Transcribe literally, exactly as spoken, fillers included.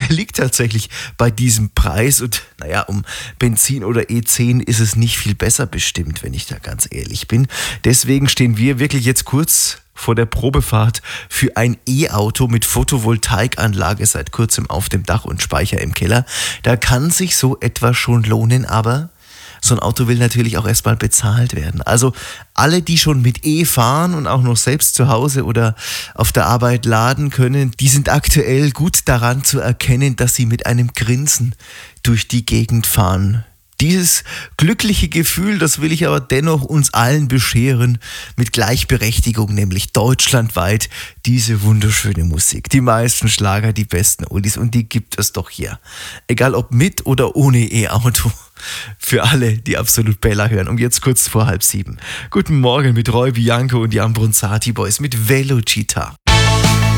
der liegt tatsächlich bei diesem Preis und naja, um Benzin oder E zehn ist es nicht viel besser bestimmt, wenn ich da ganz ehrlich bin. Deswegen stehen wir wirklich jetzt kurz vor der Probefahrt für ein E-Auto mit Photovoltaikanlage seit kurzem auf dem Dach und Speicher im Keller. Da kann sich so etwas schon lohnen, aber so ein Auto will natürlich auch erstmal bezahlt werden. Also alle, die schon mit E fahren und auch noch selbst zu Hause oder auf der Arbeit laden können, die sind aktuell gut daran zu erkennen, dass sie mit einem Grinsen durch die Gegend fahren. Dieses glückliche Gefühl, das will ich aber dennoch uns allen bescheren, mit Gleichberechtigung, nämlich deutschlandweit, diese wunderschöne Musik. Die meisten Schlager, die besten Oldies und die gibt es doch hier. Egal ob mit oder ohne E-Auto. Für alle, die absolut Bella hören. Um jetzt kurz vor halb sieben. Guten Morgen mit Roy Bianco und die Ambronzati Boys mit Velocita.